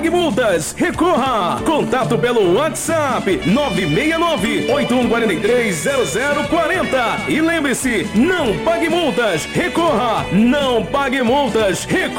pague multas. Recorra. Contato pelo WhatsApp 969-8143-0040. E lembre-se, não pague multas. Recorra. Não pague multas. Recorra.